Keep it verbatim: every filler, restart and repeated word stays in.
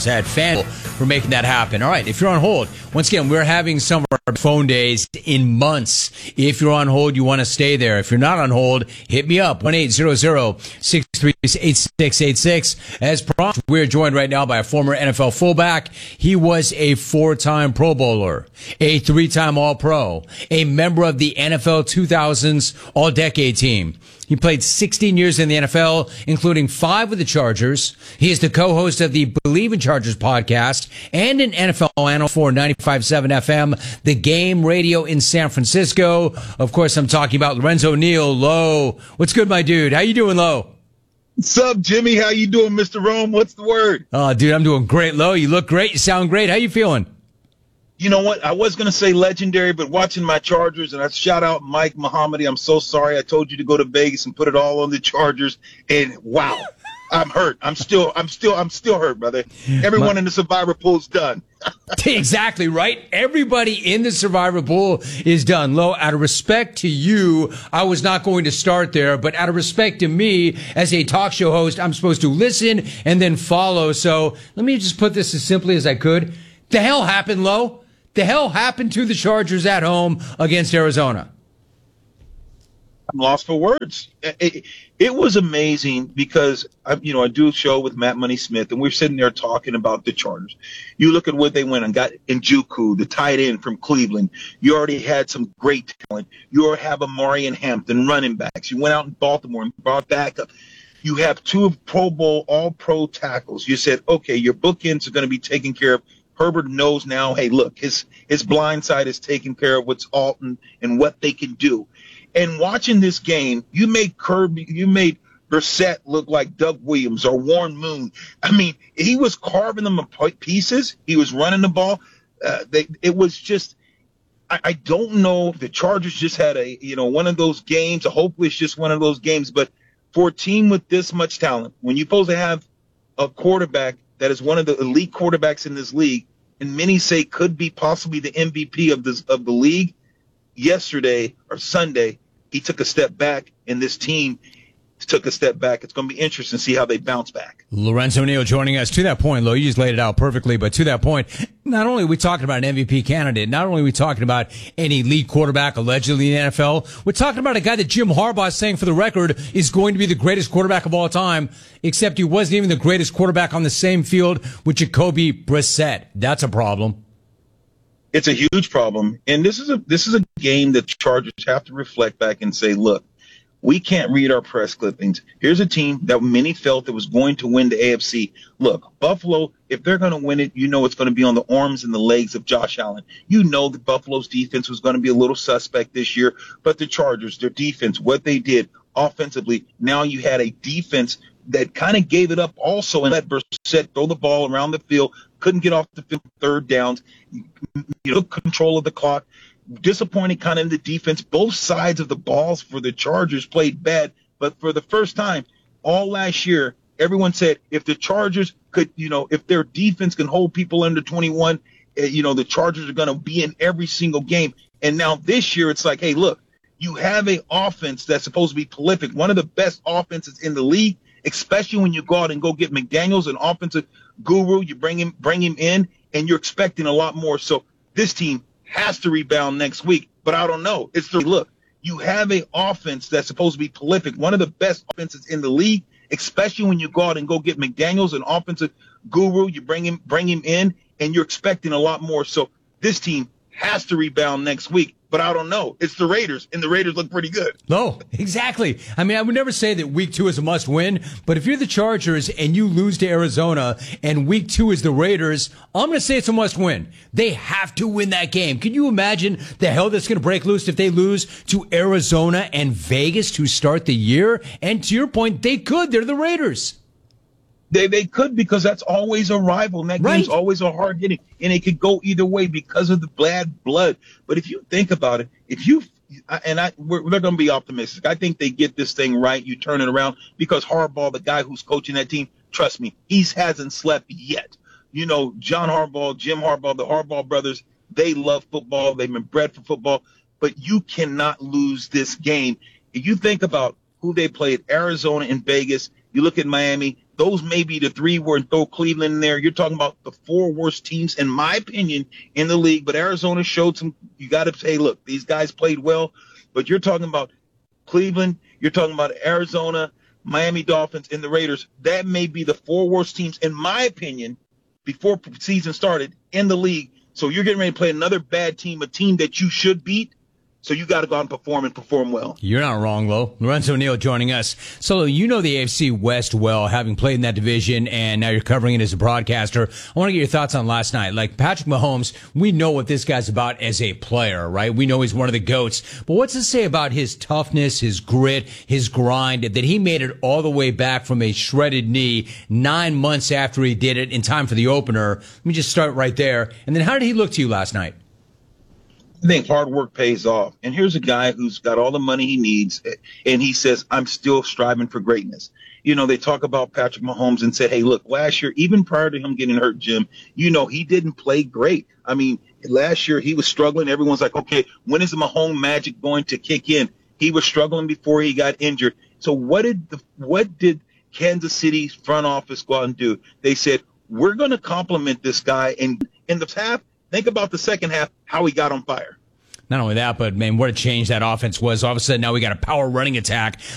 details at FanDuel for making that happen. All right, if you're on hold, once again, we're having some of our phone days in months. If you're on hold, you want to stay there. If you're not on hold, hit me up, one eight hundred, six three eight six eight six. As promised, we're joined right now by a former N F L fullback. He was a four-time Pro Bowler, a three-time All-Pro, a member of the N F L two thousands All-Decade team. He played sixteen years in the N F L, including five with the Chargers. He is the co-host of the Believe in Chargers podcast and an N F L analyst for ninety-five point seven F M, The Game Radio in San Francisco. Of course, I'm talking about Lorenzo Neal. Lo, what's good, my dude? How you doing, Lo? What's up, Jimmy? How you doing, Mister Rome? What's the word? Oh, dude, I'm doing great, Lo. You look great. You sound great. How you feeling? You know what? I was going to say legendary, but watching my Chargers, and I shout out Mike Muhammadi. I'm so sorry. I told you to go to Vegas and put it all on the Chargers, and wow, I'm hurt. I'm still, I'm still, I'm still hurt, brother. Everyone my- in the Survivor pool's done. Exactly right. Everybody in the Survivor pool is done. Lo, out of respect to you, I was not going to start there, but out of respect to me as a talk show host, I'm supposed to listen and then follow. So let me just put this as simply as I could. The hell happened, Lo? The hell happened to the Chargers at home against Arizona? I'm lost for words. It, it, it was amazing because, I, you know, I do a show with Matt Money Smith, and we're sitting there talking about the Chargers. You look at what they went and got Njoku, the tight end from Cleveland. You already had some great talent. You already have Amari and Hampton running backs. You went out in Baltimore and brought back up. You have two Pro Bowl, all-pro tackles. You said, okay, your bookends are going to be taken care of. Herbert knows now, hey, look, his his blind side is taken care of what's Alton and what they can do. And watching this game, you made Kirby, you made Brissett look like Doug Williams or Warren Moon. I mean, he was carving them apart pieces. He was running the ball. Uh, they, it was just, I, I don't know if the Chargers just had a, you know, one of those games. Hopefully it's just one of those games. But for a team with this much talent, when you're supposed to have a quarterback that is one of the elite quarterbacks in this league, and many say could be possibly the M V P of this of the league, yesterday or Sunday, he took a step back, and this team took a step back. It's going to be interesting to see how they bounce back. Lorenzo Neal joining us. To that point, Lo, you just laid it out perfectly, but to that point, not only are we talking about an M V P candidate, not only are we talking about an elite quarterback allegedly in the N F L, we're talking about a guy that Jim Harbaugh is saying for the record is going to be the greatest quarterback of all time, except he wasn't even the greatest quarterback on the same field with Jacoby Brissett. That's a problem. It's a huge problem. And this is a this is a game that Chargers have to reflect back and say, look, we can't read our press clippings. Here's a team that many felt that was going to win the A F C. Look, Buffalo, if they're going to win it, you know it's going to be on the arms and the legs of Josh Allen. You know that Buffalo's defense was going to be a little suspect this year, but the Chargers, their defense, what they did offensively, now you had a defense that kind of gave it up also and let Brissett throw the ball around the field, couldn't get off the field third downs, you know, control of the clock. Disappointing kind of in the defense. Both sides of the balls for the Chargers played bad, but for the first time all last year, everyone said if the Chargers could, you know, if their defense can hold people under twenty-one, uh, you know, the Chargers are going to be in every single game. And now this year it's like, hey, look, you have an offense that's supposed to be prolific, one of the best offenses in the league, especially when you go out and go get McDaniels, an offensive guru. You bring him, bring him in, and you're expecting a lot more. So this team has to rebound next week, but I don't know. It's the look. You have an offense that's supposed to be prolific, one of the best offenses in the league, especially when you go out and go get McDaniels, an offensive guru. You bring him, bring him in, and you're expecting a lot more. So this team has to rebound next week, but I don't know. It's the Raiders, and the Raiders look pretty good. No, exactly. I mean, I would never say that week two is a must win, but if you're the Chargers and you lose to Arizona and week two is the Raiders, I'm going to say it's a must win. They have to win that game. Can you imagine the hell that's going to break loose if they lose to Arizona and Vegas to start the year? And to your point, they could. They're the Raiders. They they could, because that's always a rival, and that right. game's always a hard hitting, and it could go either way because of the bad blood. But if you think about it, if you and I, we're, we're going to be optimistic. I think they get this thing right. You turn it around, because Harbaugh, the guy who's coaching that team, trust me, he hasn't slept yet. You know, John Harbaugh, Jim Harbaugh, the Harbaugh brothers, they love football. They've been bred for football, but you cannot lose this game. If you think about who they played, Arizona and Vegas, you look at Miami. those may be the three where throw Cleveland in there. You're talking about the four worst teams, in my opinion, in the league. But Arizona showed some. You got to say, look, these guys played well. But you're talking about Cleveland. You're talking about Arizona, Miami Dolphins, and the Raiders. That may be the four worst teams, in my opinion, before season started in the league. So you're getting ready to play another bad team, a team that you should beat. So you got to go out and perform and perform well. You're not wrong, Lo. Lorenzo Neal joining us. So you know the A F C West well, having played in that division, and now you're covering it as a broadcaster. I want to get your thoughts on last night. Like Patrick Mahomes, we know what this guy's about as a player, right? We know he's one of the GOATs. But what's it say about his toughness, his grit, his grind, that he made it all the way back from a shredded knee nine months after he did it in time for the opener? Let me just start right there. And then how did he look to you last night? I think hard work pays off. And here's a guy who's got all the money he needs, and he says, I'm still striving for greatness. You know, they talk about Patrick Mahomes and said, hey, look, last year, even prior to him getting hurt, Jim, you know, he didn't play great. I mean, last year he was struggling. Everyone's like, okay, when is the Mahomes magic going to kick in? He was struggling before he got injured. So what did the, what did Kansas City's front office go out and do? They said, we're going to compliment this guy. And in the half, think about the second half, how he got on fire. Not only that, but, man, what a change that offense was. All of a sudden, now we got a power running attack